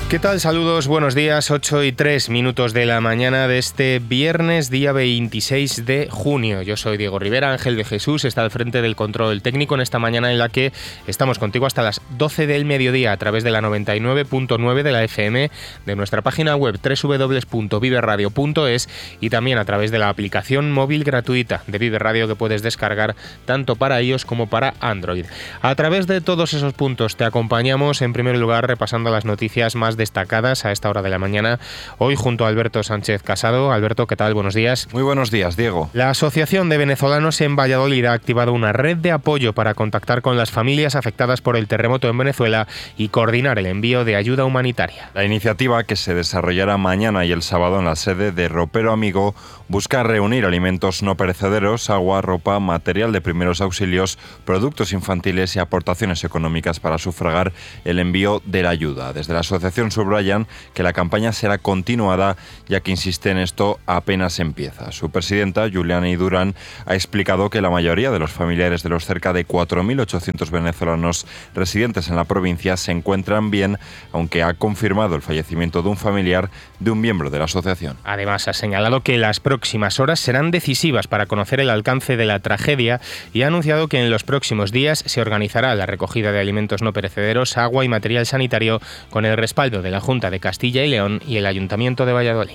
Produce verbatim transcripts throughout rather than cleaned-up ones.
¿Qué tal? Saludos, buenos días, ocho y tres minutos de la mañana de este viernes, día veintiséis de junio. Yo soy Diego Rivera, Ángel de Jesús está al frente del control técnico en esta mañana en la que estamos contigo hasta las doce del mediodía a través de la noventa y nueve punto nueve de la F M, de nuestra página web doble u doble u doble u punto vive radio punto es y también a través de la aplicación móvil gratuita de Vive Radio que puedes descargar tanto para iOS como para Android. A través de todos esos puntos te acompañamos en primer lugar repasando las noticias más destacadas a esta hora de la mañana, hoy junto a Alberto Sánchez Casado. Alberto, ¿qué tal? Buenos días. Muy buenos días, Diego. La Asociación de Venezolanos en Valladolid ha activado una red de apoyo para contactar con las familias afectadas por el terremoto en Venezuela y coordinar el envío de ayuda humanitaria. La iniciativa, que se desarrollará mañana y el sábado en la sede de Ropero Amigo, busca reunir alimentos no perecederos, agua, ropa, material de primeros auxilios, productos infantiles y aportaciones económicas para sufragar el envío de la ayuda. Desde la asociación subrayan que la campaña será continuada, ya que insiste en esto apenas empieza. Su presidenta, Juliana Durán, ha explicado que la mayoría de los familiares de los cerca de cuatro mil ochocientos venezolanos residentes en la provincia se encuentran bien, aunque ha confirmado el fallecimiento de un familiar de un miembro de la asociación. Además, ha señalado que las próximas horas serán decisivas para conocer el alcance de la tragedia y ha anunciado que en los próximos días se organizará la recogida de alimentos no perecederos, agua y material sanitario con el respaldo de la Junta de Castilla y León y el Ayuntamiento de Valladolid.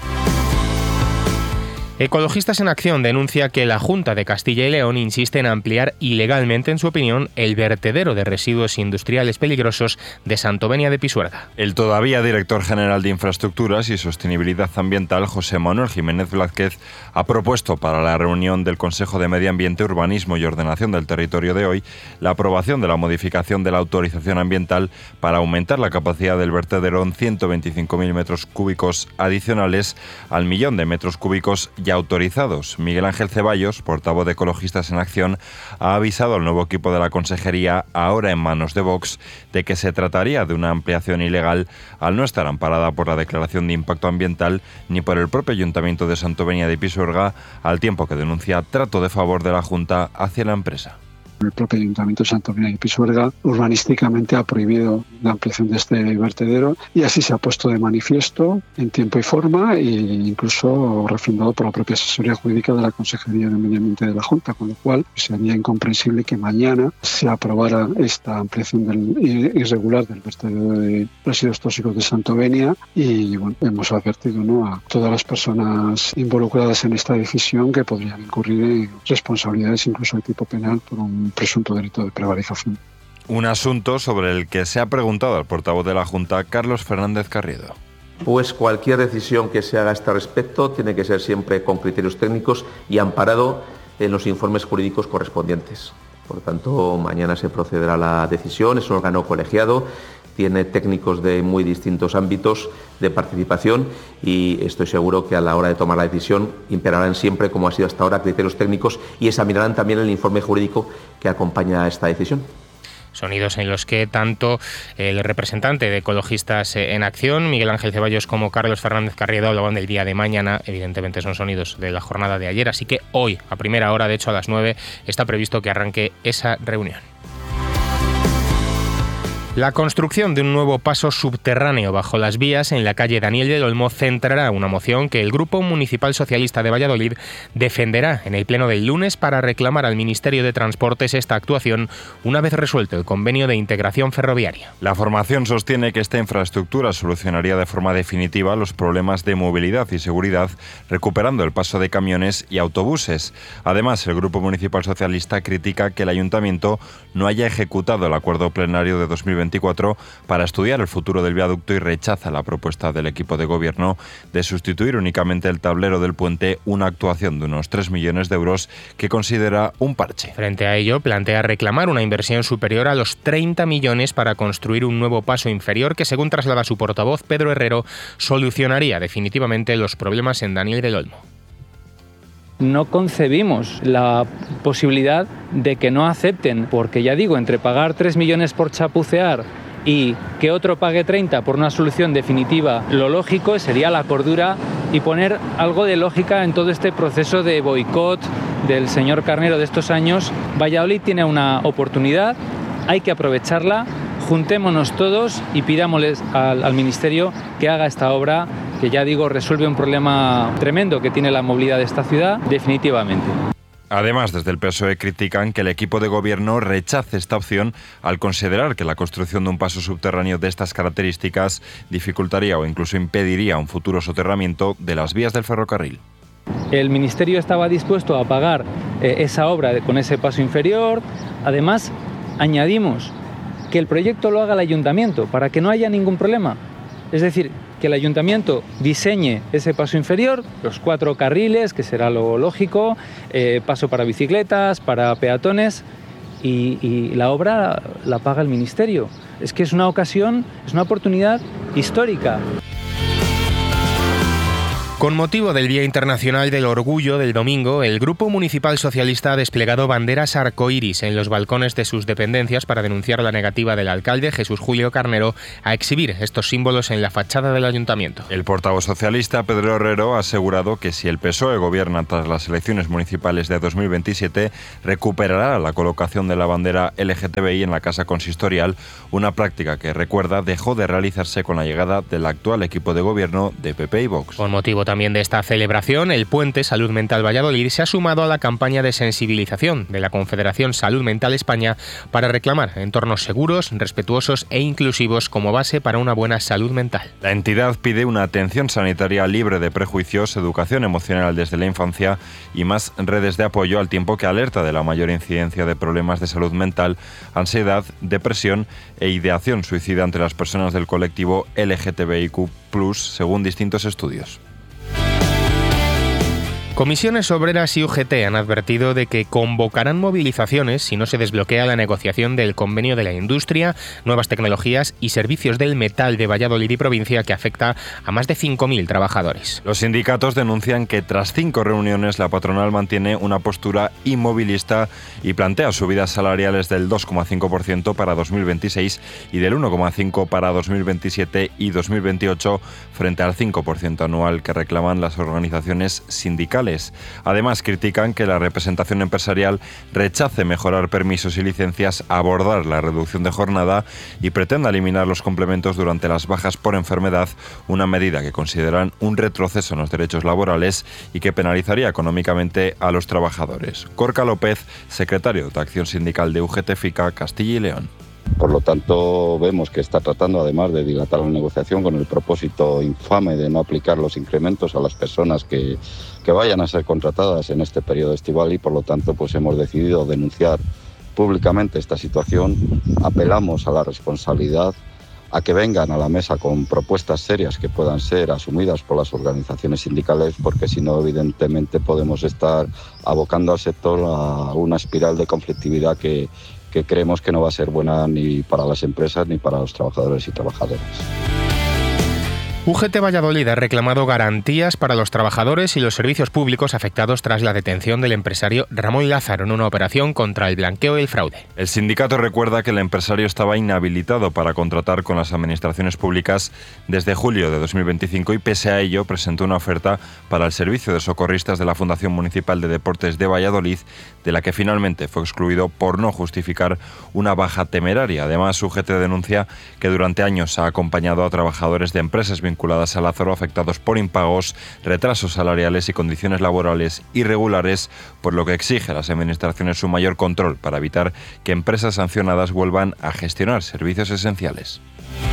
Ecologistas en Acción denuncia que la Junta de Castilla y León insiste en ampliar ilegalmente, en su opinión, el vertedero de residuos industriales peligrosos de Santovenia de Pisuerga. El todavía director general de Infraestructuras y Sostenibilidad Ambiental, José Manuel Jiménez Blázquez, ha propuesto para la reunión del Consejo de Medio Ambiente, Urbanismo y Ordenación del Territorio de hoy la aprobación de la modificación de la autorización ambiental para aumentar la capacidad del vertedero en ciento veinticinco mil metros cúbicos adicionales al millón de metros cúbicos ya autorizados. Miguel Ángel Ceballos, portavoz de Ecologistas en Acción, ha avisado al nuevo equipo de la Consejería, ahora en manos de Vox, de que se trataría de una ampliación ilegal al no estar amparada por la Declaración de Impacto Ambiental ni por el propio Ayuntamiento de Santovenia de Pisuerga, al tiempo que denuncia trato de favor de la Junta hacia la empresa. El propio Ayuntamiento de Santovenia y Pisuerga urbanísticamente ha prohibido la ampliación de este vertedero y así se ha puesto de manifiesto en tiempo y forma e incluso refrendado por la propia asesoría jurídica de la Consejería de Medio Ambiente de la Junta, con lo cual sería incomprensible que mañana se aprobara esta ampliación del, irregular del vertedero de residuos tóxicos de Santovenia y bueno, hemos advertido, ¿no?, a todas las personas involucradas en esta decisión que podrían incurrir en responsabilidades incluso de tipo penal por un presunto delito de prevaricación. Un asunto sobre el que se ha preguntado al portavoz de la Junta, Carlos Fernández Carriedo. Pues cualquier decisión que se haga a este respecto tiene que ser siempre con criterios técnicos y amparado en los informes jurídicos correspondientes. Por lo tanto, mañana se procederá a la decisión, es un órgano colegiado, tiene técnicos de muy distintos ámbitos de participación y estoy seguro que a la hora de tomar la decisión imperarán siempre, como ha sido hasta ahora, criterios técnicos y examinarán también el informe jurídico que acompaña a esta decisión. Sonidos en los que tanto el representante de Ecologistas en Acción, Miguel Ángel Ceballos, como Carlos Fernández Carriedo hablaban del día de mañana. Evidentemente son sonidos de la jornada de ayer, así que hoy, a primera hora, de hecho a las nueve, está previsto que arranque esa reunión. La construcción de un nuevo paso subterráneo bajo las vías en la calle Daniel del Olmo centrará una moción que el Grupo Municipal Socialista de Valladolid defenderá en el pleno del lunes para reclamar al Ministerio de Transportes esta actuación una vez resuelto el convenio de integración ferroviaria. La formación sostiene que esta infraestructura solucionaría de forma definitiva los problemas de movilidad y seguridad, recuperando el paso de camiones y autobuses. Además, el Grupo Municipal Socialista critica que el Ayuntamiento no haya ejecutado el acuerdo plenario de dos mil veinticuatro para estudiar el futuro del viaducto y rechaza la propuesta del equipo de gobierno de sustituir únicamente el tablero del puente, una actuación de unos tres millones de euros que considera un parche. Frente a ello, plantea reclamar una inversión superior a los treinta millones para construir un nuevo paso inferior que, según traslada su portavoz Pedro Herrero, solucionaría definitivamente los problemas en Daniel del Olmo. No concebimos la posibilidad de que no acepten, porque ya digo, entre pagar tres millones por chapucear y que otro pague treinta por una solución definitiva, lo lógico sería la cordura y poner algo de lógica en todo este proceso de boicot del señor Carnero de estos años. Valladolid tiene una oportunidad, hay que aprovecharla. juntémonos todos y pidámosles al, al Ministerio que haga esta obra, que ya digo, resuelve un problema tremendo que tiene la movilidad de esta ciudad definitivamente. Además, desde el P S O E critican que el equipo de gobierno rechace esta opción al considerar que la construcción de un paso subterráneo de estas características dificultaría o incluso impediría un futuro soterramiento de las vías del ferrocarril. El Ministerio estaba dispuesto a pagar eh, esa obra con ese paso inferior. Además, añadimos que el proyecto lo haga el Ayuntamiento para que no haya ningún problema. Es decir, que el Ayuntamiento diseñe ese paso inferior, los cuatro carriles, que será lo lógico, eh, paso para bicicletas, para peatones, y, y la obra la paga el Ministerio. Es que es una ocasión, es una oportunidad histórica. Con motivo del Día Internacional del Orgullo del domingo, el Grupo Municipal Socialista ha desplegado banderas arcoíris en los balcones de sus dependencias para denunciar la negativa del alcalde Jesús Julio Carnero a exhibir estos símbolos en la fachada del ayuntamiento. El portavoz socialista Pedro Herrero ha asegurado que si el P S O E gobierna tras las elecciones municipales de dos mil veintisiete, recuperará la colocación de la bandera L G T B I en la casa consistorial, una práctica que, recuerda, dejó de realizarse con la llegada del actual equipo de gobierno de P P y Vox. Con motivo también de esta celebración, el Puente Salud Mental Valladolid se ha sumado a la campaña de sensibilización de la Confederación Salud Mental España para reclamar entornos seguros, respetuosos e inclusivos como base para una buena salud mental. La entidad pide una atención sanitaria libre de prejuicios, educación emocional desde la infancia y más redes de apoyo, al tiempo que alerta de la mayor incidencia de problemas de salud mental, ansiedad, depresión e ideación suicida entre las personas del colectivo L G T B I Q plus, según distintos estudios. Comisiones Obreras y U G T han advertido de que convocarán movilizaciones si no se desbloquea la negociación del convenio de la industria, nuevas tecnologías y servicios del metal de Valladolid y provincia, que afecta a más de cinco mil trabajadores. Los sindicatos denuncian que tras cinco reuniones la patronal mantiene una postura inmovilista y plantea subidas salariales del dos coma cinco por ciento para dos mil veintiséis y del uno coma cinco por ciento para dos mil veintisiete y dos mil veintiocho frente al cinco por ciento anual que reclaman las organizaciones sindicales. Además, critican que la representación empresarial rechace mejorar permisos y licencias, abordar la reducción de jornada y pretenda eliminar los complementos durante las bajas por enfermedad, una medida que consideran un retroceso en los derechos laborales y que penalizaría económicamente a los trabajadores. Gorka López, secretario de Acción Sindical de U G T FICA Castilla y León. Por lo tanto, vemos que está tratando, además de dilatar la negociación, con el propósito infame de no aplicar los incrementos a las personas que, que vayan a ser contratadas en este periodo estival, y por lo tanto pues hemos decidido denunciar públicamente esta situación. Apelamos a la responsabilidad, a que vengan a la mesa con propuestas serias que puedan ser asumidas por las organizaciones sindicales, porque si no, evidentemente podemos estar abocando al sector a una espiral de conflictividad que que creemos que no va a ser buena ni para las empresas ni para los trabajadores y trabajadoras. U G T Valladolid ha reclamado garantías para los trabajadores y los servicios públicos afectados tras la detención del empresario Ramón Lázaro en una operación contra el blanqueo y el fraude. El sindicato recuerda que el empresario estaba inhabilitado para contratar con las administraciones públicas desde julio de dos mil veinticinco y, pese a ello, presentó una oferta para el servicio de socorristas de la Fundación Municipal de Deportes de Valladolid, de la que finalmente fue excluido por no justificar una baja temeraria. Además, U G T denuncia que durante años ha acompañado a trabajadores de empresas vinculadas vinculadas a Lázaro afectados por impagos, retrasos salariales y condiciones laborales irregulares, por lo que exige a las administraciones un mayor control para evitar que empresas sancionadas vuelvan a gestionar servicios esenciales.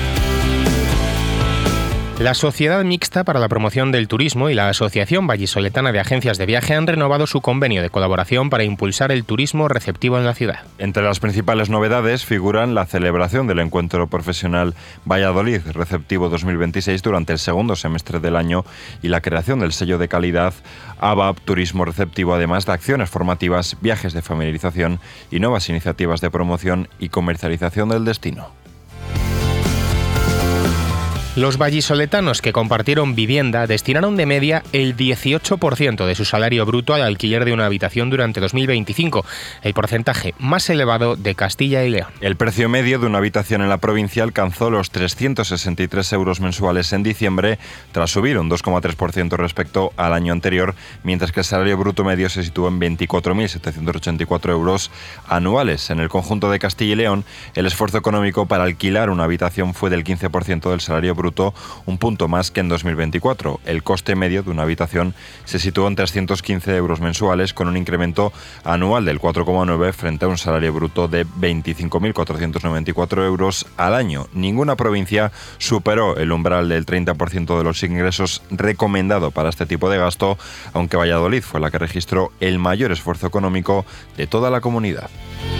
La Sociedad Mixta para la Promoción del Turismo y la Asociación Vallisoletana de Agencias de Viaje han renovado su convenio de colaboración para impulsar el turismo receptivo en la ciudad. Entre las principales novedades figuran la celebración del Encuentro Profesional Valladolid Receptivo dos mil veintiséis durante el segundo semestre del año y la creación del sello de calidad A B A P Turismo Receptivo, además de acciones formativas, viajes de familiarización y nuevas iniciativas de promoción y comercialización del destino. Los vallisoletanos que compartieron vivienda destinaron de media el dieciocho por ciento de su salario bruto al alquiler de una habitación durante dos mil veinticinco, el porcentaje más elevado de Castilla y León. El precio medio de una habitación en la provincia alcanzó los trescientos sesenta y tres euros mensuales en diciembre, tras subir un dos coma tres por ciento respecto al año anterior, mientras que el salario bruto medio se situó en veinticuatro mil setecientos ochenta y cuatro euros anuales. En el conjunto de Castilla y León, el esfuerzo económico para alquilar una habitación fue del quince por ciento del salario bruto, un punto más que en dos mil veinticuatro. El coste medio de una habitación se situó en trescientos quince euros mensuales, con un incremento anual del cuatro coma nueve frente a un salario bruto de veinticinco mil cuatrocientos noventa y cuatro euros al año. Ninguna provincia superó el umbral del treinta por ciento de los ingresos recomendado para este tipo de gasto, aunque Valladolid fue la que registró el mayor esfuerzo económico de toda la comunidad.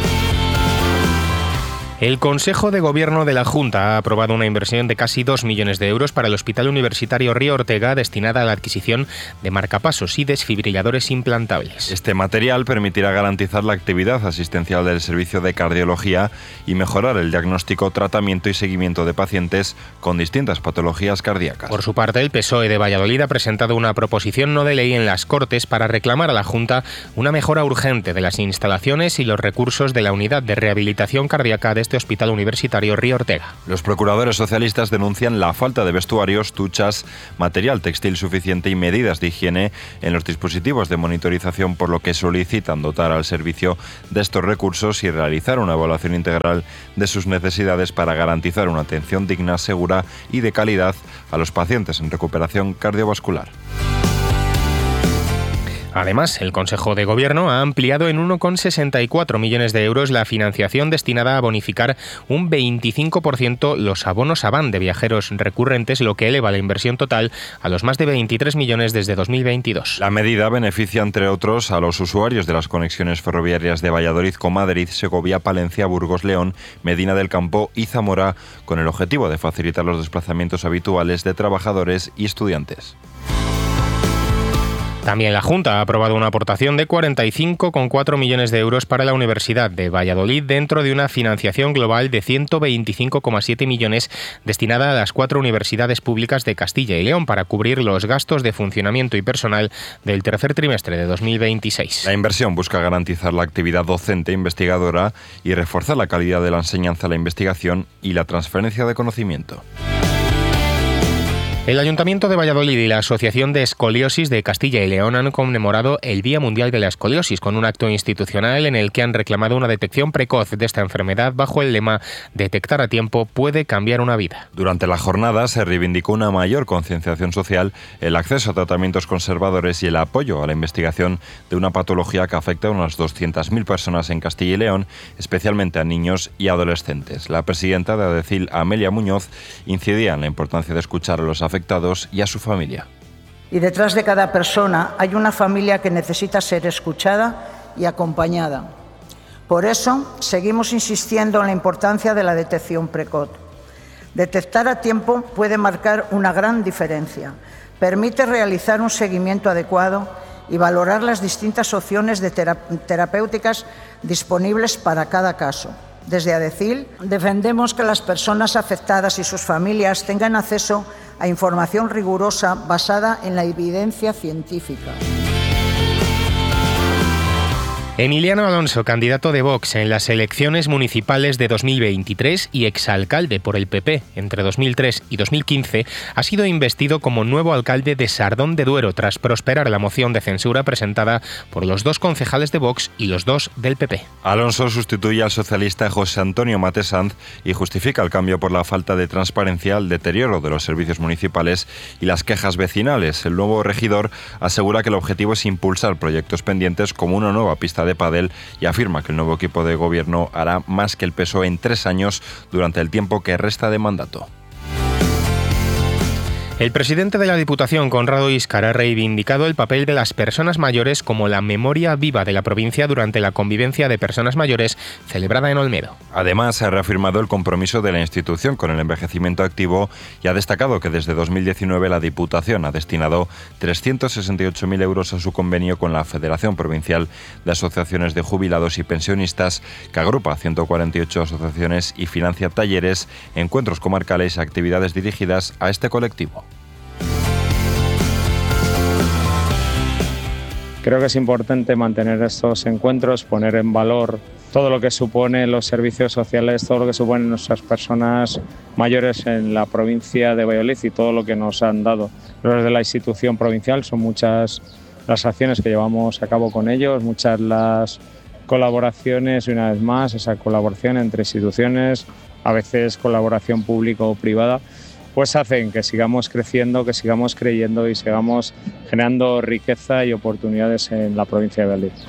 El Consejo de Gobierno de la Junta ha aprobado una inversión de casi dos millones de euros para el Hospital Universitario Río Ortega, destinada a la adquisición de marcapasos y desfibriladores implantables. Este material permitirá garantizar la actividad asistencial del servicio de cardiología y mejorar el diagnóstico, tratamiento y seguimiento de pacientes con distintas patologías cardíacas. Por su parte, el P S O E de Valladolid ha presentado una proposición no de ley en las Cortes para reclamar a la Junta una mejora urgente de las instalaciones y los recursos de la unidad de rehabilitación cardíaca de este Hospital Universitario Río Ortega. Los procuradores socialistas denuncian la falta de vestuarios, duchas, material textil suficiente y medidas de higiene en los dispositivos de monitorización, por lo que solicitan dotar al servicio de estos recursos y realizar una evaluación integral de sus necesidades para garantizar una atención digna, segura y de calidad a los pacientes en recuperación cardiovascular. Además, el Consejo de Gobierno ha ampliado en uno coma sesenta y cuatro millones de euros la financiación destinada a bonificar un veinticinco por ciento los abonos a van de viajeros recurrentes, lo que eleva la inversión total a los más de veintitrés millones desde dos mil veintidós. La medida beneficia, entre otros, a los usuarios de las conexiones ferroviarias de Valladolid con Madrid, Segovia, Palencia, Burgos, León, Medina del Campo y Zamora, con el objetivo de facilitar los desplazamientos habituales de trabajadores y estudiantes. También la Junta ha aprobado una aportación de cuarenta y cinco coma cuatro millones de euros para la Universidad de Valladolid, dentro de una financiación global de ciento veinticinco coma siete millones destinada a las cuatro universidades públicas de Castilla y León para cubrir los gastos de funcionamiento y personal del tercer trimestre de dos mil veintiséis. La inversión busca garantizar la actividad docente e investigadora y reforzar la calidad de la enseñanza, la investigación y la transferencia de conocimiento. El Ayuntamiento de Valladolid y la Asociación de Escoliosis de Castilla y León han conmemorado el Día Mundial de la Escoliosis con un acto institucional en el que han reclamado una detección precoz de esta enfermedad bajo el lema «Detectar a tiempo puede cambiar una vida». Durante la jornada se reivindicó una mayor concienciación social, el acceso a tratamientos conservadores y el apoyo a la investigación de una patología que afecta a unas doscientas mil personas en Castilla y León, especialmente a niños y adolescentes. La presidenta de ADECIL, Amelia Muñoz, incidía en la importancia de escuchar a los afectados y a su familia. Y detrás de cada persona hay una familia que necesita ser escuchada y acompañada. Por eso seguimos insistiendo en la importancia de la detección precoz. Detectar a tiempo puede marcar una gran diferencia. Permite realizar un seguimiento adecuado y valorar las distintas opciones de terap- terapéuticas disponibles para cada caso. Desde ADECIL defendemos que las personas afectadas y sus familias tengan acceso a información rigurosa basada en la evidencia científica. Emiliano Alonso, candidato de Vox en las elecciones municipales de dos mil veintitrés y exalcalde por el P P entre dos mil tres y dos mil quince, ha sido investido como nuevo alcalde de Sardón de Duero tras prosperar la moción de censura presentada por los dos concejales de Vox y los dos del P P. Alonso sustituye al socialista José Antonio Mate Sanz y justifica el cambio por la falta de transparencia, el deterioro de los servicios municipales y las quejas vecinales. El nuevo regidor asegura que el objetivo es impulsar proyectos pendientes como una nueva pista de de pádel y afirma que el nuevo equipo de gobierno hará más que el P S O E en tres años durante el tiempo que resta de mandato. El presidente de la Diputación, Conrado Íscar, ha reivindicado el papel de las personas mayores como la memoria viva de la provincia durante la convivencia de personas mayores celebrada en Olmedo. Además, ha reafirmado el compromiso de la institución con el envejecimiento activo y ha destacado que desde dos mil diecinueve la Diputación ha destinado trescientos sesenta y ocho mil euros a su convenio con la Federación Provincial de Asociaciones de Jubilados y Pensionistas, que agrupa ciento cuarenta y ocho asociaciones y financia talleres, encuentros comarcales y actividades dirigidas a este colectivo. Creo que es importante mantener estos encuentros, poner en valor todo lo que supone los servicios sociales, todo lo que suponen nuestras personas mayores en la provincia de Valladolid y todo lo que nos han dado. Desde la institución provincial son muchas las acciones que llevamos a cabo con ellos, muchas las colaboraciones y una vez más esa colaboración entre instituciones, a veces colaboración público o privada, pues hacen que sigamos creciendo, que sigamos creyendo y sigamos generando riqueza y oportunidades en la provincia de Valladolid.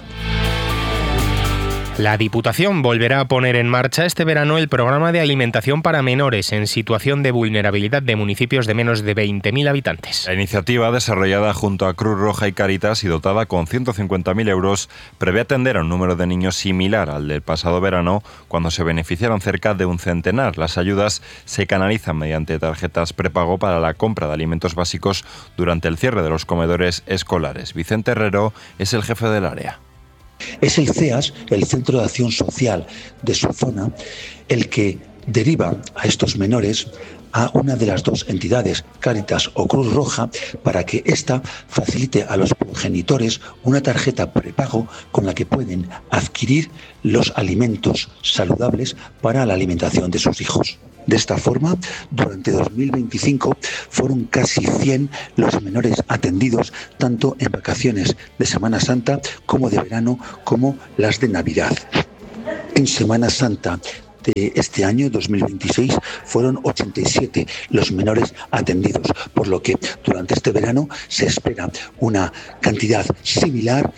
La Diputación volverá a poner en marcha este verano el programa de alimentación para menores en situación de vulnerabilidad de municipios de menos de veinte mil habitantes. La iniciativa, desarrollada junto a Cruz Roja y Cáritas y dotada con ciento cincuenta mil euros, prevé atender a un número de niños similar al del pasado verano, cuando se beneficiaron cerca de un centenar. Las ayudas se canalizan mediante tarjetas prepago para la compra de alimentos básicos durante el cierre de los comedores escolares. Vicente Herrero es el jefe del área. Es el C E A S, el Centro de Acción Social de su zona, el que deriva a estos menores a una de las dos entidades, Cáritas o Cruz Roja, para que ésta facilite a los progenitores una tarjeta prepago con la que pueden adquirir los alimentos saludables para la alimentación de sus hijos. De esta forma, durante dos mil veinticinco fueron casi cien los menores atendidos, tanto en vacaciones de Semana Santa como de verano, como las de Navidad. En Semana Santa de este año, dos mil veintiséis, fueron ochenta y siete los menores atendidos, por lo que durante este verano se espera una cantidad similar.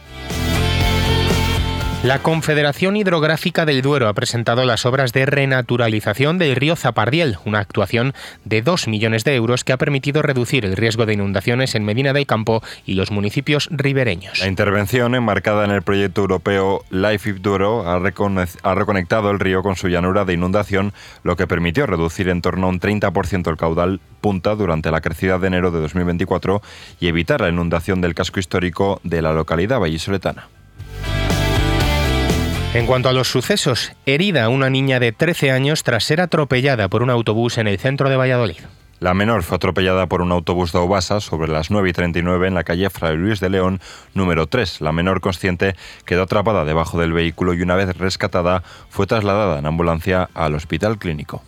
La Confederación Hidrográfica del Duero ha presentado las obras de renaturalización del río Zapardiel, una actuación de dos millones de euros que ha permitido reducir el riesgo de inundaciones en Medina del Campo y los municipios ribereños. La intervención, enmarcada en el proyecto europeo Life in Duero, ha, recone- ha reconectado el río con su llanura de inundación, lo que permitió reducir en torno a un treinta por ciento el caudal punta durante la crecida de enero de dos mil veinticuatro y evitar la inundación del casco histórico de la localidad vallisoletana. En cuanto a los sucesos, herida una niña de trece años tras ser atropellada por un autobús en el centro de Valladolid. La menor fue atropellada por un autobús de Aubasa sobre las nueve y treinta y nueve en la calle Fray Luis de León, número tres. La menor, consciente, quedó atrapada debajo del vehículo y una vez rescatada fue trasladada en ambulancia al Hospital Clínico.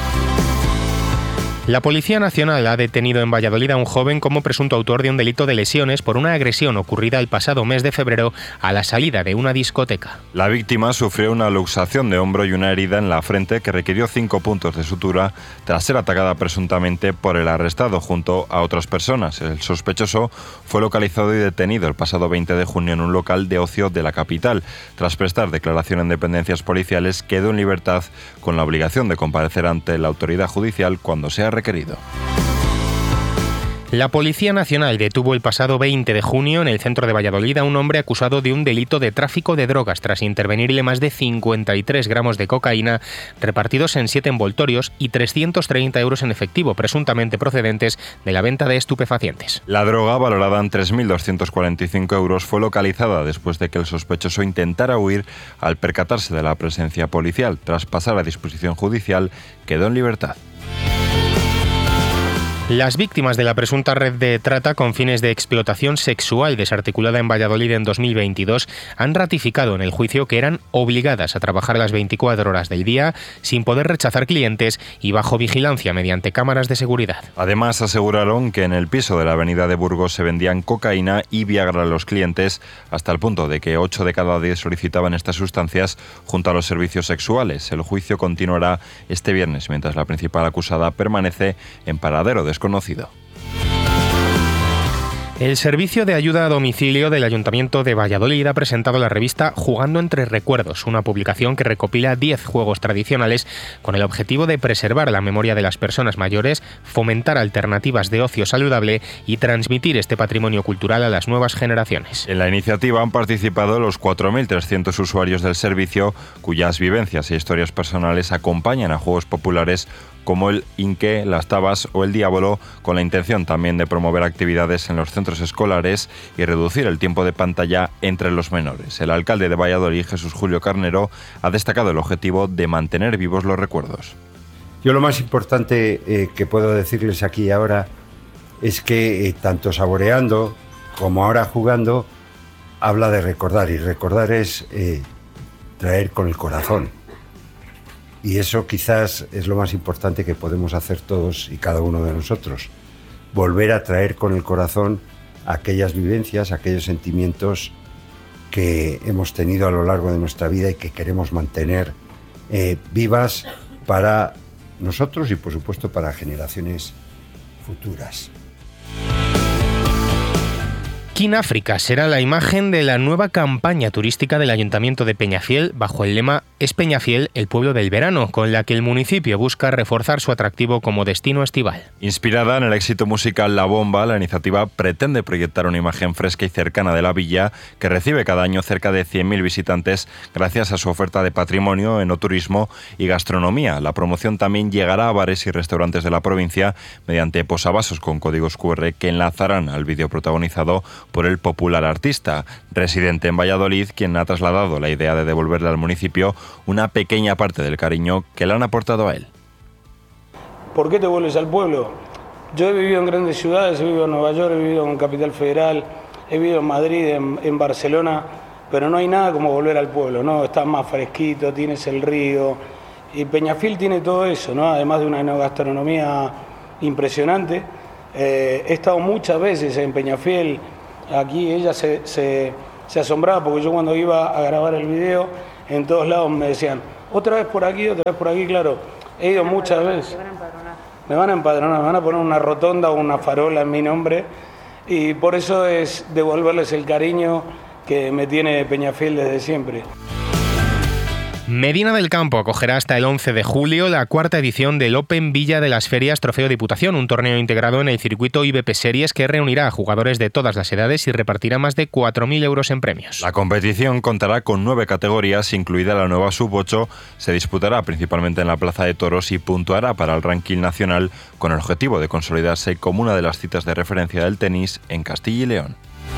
La Policía Nacional ha detenido en Valladolid a un joven como presunto autor de un delito de lesiones por una agresión ocurrida el pasado mes de febrero a la salida de una discoteca. La víctima sufrió una luxación de hombro y una herida en la frente que requirió cinco puntos de sutura tras ser atacada presuntamente por el arrestado junto a otras personas. El sospechoso fue localizado y detenido el pasado veinte de junio en un local de ocio de la capital. Tras prestar declaración en dependencias policiales, quedó en libertad con la obligación de comparecer ante la autoridad judicial cuando sea requerido. La Policía Nacional detuvo el pasado veinte de junio en el centro de Valladolid a un hombre acusado de un delito de tráfico de drogas tras intervenirle más de cincuenta y tres gramos de cocaína repartidos en siete envoltorios y trescientos treinta euros en efectivo, presuntamente procedentes de la venta de estupefacientes. La droga, valorada en tres mil doscientos cuarenta y cinco euros, fue localizada después de que el sospechoso intentara huir al percatarse de la presencia policial. Tras pasar a disposición judicial, quedó en libertad. Las víctimas de la presunta red de trata con fines de explotación sexual desarticulada en Valladolid en dos mil veintidós han ratificado en el juicio que eran obligadas a trabajar las veinticuatro horas del día sin poder rechazar clientes y bajo vigilancia mediante cámaras de seguridad. Además, aseguraron que en el piso de la avenida de Burgos se vendían cocaína y Viagra a los clientes, hasta el punto de que ocho de cada diez solicitaban estas sustancias junto a los servicios sexuales. El juicio continuará este viernes, mientras la principal acusada permanece en paradero desconocido. El Servicio de Ayuda a Domicilio del Ayuntamiento de Valladolid ha presentado la revista Jugando entre Recuerdos, una publicación que recopila diez juegos tradicionales con el objetivo de preservar la memoria de las personas mayores, fomentar alternativas de ocio saludable y transmitir este patrimonio cultural a las nuevas generaciones. En la iniciativa han participado los cuatro mil trescientos usuarios del servicio, cuyas vivencias e historias personales acompañan a juegos populares como el Inque, las Tabas o el Diablo, con la intención también de promover actividades en los centros escolares y reducir el tiempo de pantalla entre los menores. El alcalde de Valladolid, Jesús Julio Carnero, ha destacado el objetivo de mantener vivos los recuerdos. Yo lo más importante eh, que puedo decirles aquí ahora es que eh, tanto saboreando como ahora jugando habla de recordar, y recordar es eh, traer con el corazón. Y eso quizás es lo más importante que podemos hacer todos y cada uno de nosotros. Volver a traer con el corazón aquellas vivencias, aquellos sentimientos que hemos tenido a lo largo de nuestra vida y que queremos mantener eh, vivas para nosotros y, por supuesto, para generaciones futuras. King África será la imagen de la nueva campaña turística del Ayuntamiento de Peñafiel bajo el lema Es Peñafiel, el pueblo del verano, con la que el municipio busca reforzar su atractivo como destino estival. Inspirada en el éxito musical La Bomba, la iniciativa pretende proyectar una imagen fresca y cercana de la villa, que recibe cada año cerca de cien mil visitantes gracias a su oferta de patrimonio, enoturismo y gastronomía. La promoción también llegará a bares y restaurantes de la provincia mediante posavasos con códigos cu erre que enlazarán al vídeo protagonizado por el popular artista, residente en Valladolid, quien ha trasladado la idea de devolverle al municipio una pequeña parte del cariño que le han aportado a él. ¿Por qué te vuelves al pueblo? Yo he vivido en grandes ciudades, he vivido en Nueva York, he vivido en Capital Federal, he vivido en Madrid, en, en Barcelona, pero no hay nada como volver al pueblo, ¿no? Estás más fresquito, tienes el río, y Peñafiel tiene todo eso, ¿no? Además de una enogastronomía impresionante. Eh, he estado muchas veces en Peñafiel. Aquí ella se, se, se asombraba porque yo cuando iba a grabar el video, en todos lados me decían, otra vez por aquí, otra vez por aquí, claro, he ido muchas veces. Me van a empadronar, me van a poner una rotonda o una farola en mi nombre, y por eso es devolverles el cariño que me tiene Peñafiel desde siempre. Medina del Campo acogerá hasta el once de julio la cuarta edición del Open Villa de las Ferias Trofeo Diputación, un torneo integrado en el circuito I B P Series que reunirá a jugadores de todas las edades y repartirá más de cuatro mil euros en premios. La competición contará con nueve categorías, incluida la nueva sub ocho, se disputará principalmente en la Plaza de Toros y puntuará para el ranking nacional con el objetivo de consolidarse como una de las citas de referencia del tenis en Castilla y León.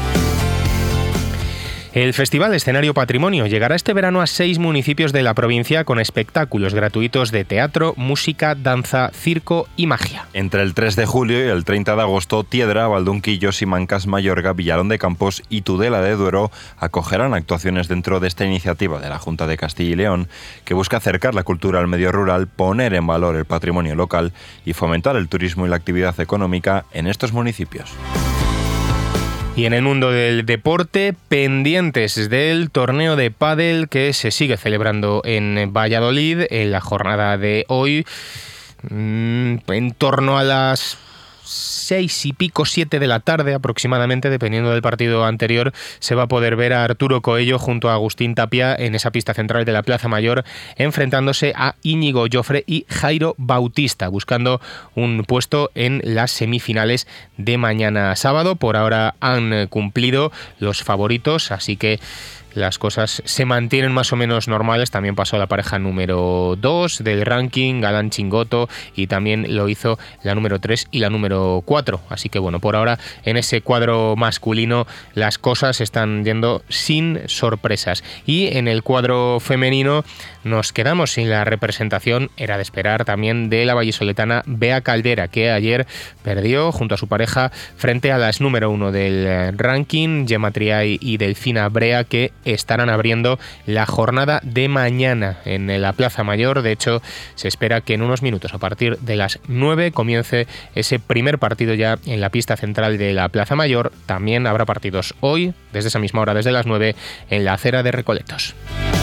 El Festival Escenario Patrimonio llegará este verano a seis municipios de la provincia con espectáculos gratuitos de teatro, música, danza, circo y magia. Entre el tres de julio y el treinta de agosto, Tiedra, Valdunquillo, Simancas, Mayorga, Villalón de Campos y Tudela de Duero acogerán actuaciones dentro de esta iniciativa de la Junta de Castilla y León que busca acercar la cultura al medio rural, poner en valor el patrimonio local y fomentar el turismo y la actividad económica en estos municipios. Y en el mundo del deporte, pendientes del torneo de pádel que se sigue celebrando en Valladolid en la jornada de hoy, en torno a las seis y pico, siete de la tarde aproximadamente, dependiendo del partido anterior, se va a poder ver a Arturo Coello junto a Agustín Tapia en esa pista central de la Plaza Mayor, enfrentándose a Íñigo Jofre y Jairo Bautista, buscando un puesto en las semifinales de mañana sábado. Por ahora han cumplido los favoritos, así que las cosas se mantienen más o menos normales. También pasó la pareja número dos del ranking, Galán Chingoto, y también lo hizo la número tres y la número cuatro. Así que bueno, por ahora en ese cuadro masculino las cosas están yendo sin sorpresas. Y en el cuadro femenino nos quedamos sin la representación, era de esperar, también de la vallisoletana Bea Caldera, que ayer perdió junto a su pareja frente a las número uno del ranking, Gemma Triay y Delfina Brea, que estarán abriendo la jornada de mañana en la Plaza Mayor. De hecho, se espera que en unos minutos, a partir de las nueve, comience ese primer partido ya en la pista central de la Plaza Mayor. También habrá partidos hoy, desde esa misma hora, desde las nueve, en la acera de Recoletos.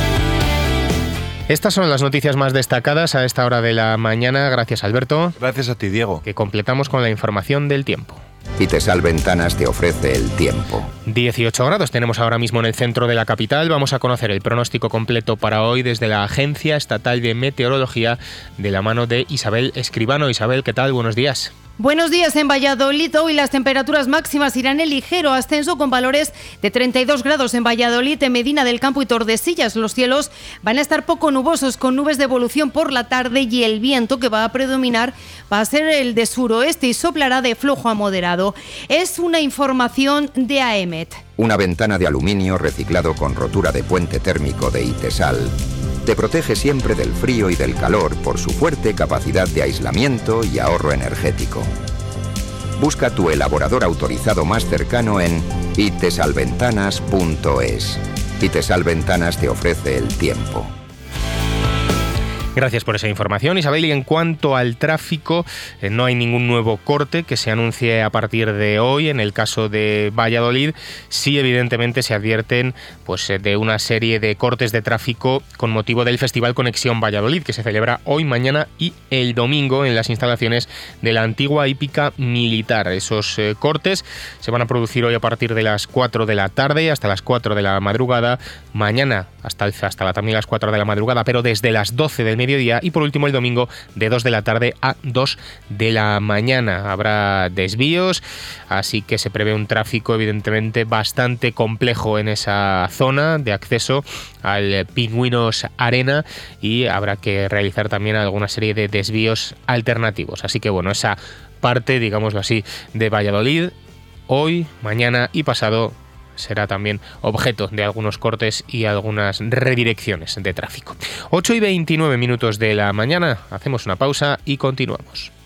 Estas son las noticias más destacadas a esta hora de la mañana. Gracias, Alberto. Gracias a ti, Diego. Que completamos con la información del tiempo. Itesal Ventanas te ofrece el tiempo. dieciocho grados tenemos ahora mismo en el centro de la capital. Vamos a conocer el pronóstico completo para hoy desde la Agencia Estatal de Meteorología de la mano de Isabel Escribano. Isabel, ¿qué tal? Buenos días. Buenos días en Valladolid. Hoy las temperaturas máximas irán en ligero ascenso con valores de treinta y dos grados en Valladolid, en Medina del Campo y Tordesillas. Los cielos van a estar poco nubosos con nubes de evolución por la tarde y el viento que va a predominar va a ser el de suroeste y soplará de flojo a moderado. Es una información de A E M E T. Una ventana de aluminio reciclado con rotura de puente térmico de Itesal te protege siempre del frío y del calor por su fuerte capacidad de aislamiento y ahorro energético. Busca tu elaborador autorizado más cercano en itesalventanas punto es. Itesal Ventanas te ofrece el tiempo. Gracias por esa información, Isabel. Y en cuanto al tráfico, eh, no hay ningún nuevo corte que se anuncie a partir de hoy. En el caso de Valladolid, sí, evidentemente se advierten pues, de una serie de cortes de tráfico con motivo del Festival Conexión Valladolid, que se celebra hoy, mañana y el domingo en las instalaciones de la antigua hípica militar. Esos eh, cortes se van a producir hoy a partir de las cuatro de la tarde hasta las cuatro de la madrugada, mañana hasta, el, hasta la, también las cuatro de la madrugada, pero desde las doce del mediodía, y por último el domingo de dos de la tarde a dos de la mañana. Habrá desvíos, así que se prevé un tráfico evidentemente bastante complejo en esa zona de acceso al Pingüinos Arena, y habrá que realizar también alguna serie de desvíos alternativos. Así que bueno, esa parte, digámoslo así, de Valladolid, hoy, mañana y pasado será también objeto de algunos cortes y algunas redirecciones de tráfico. ocho y veintinueve minutos de la mañana, hacemos una pausa y continuamos.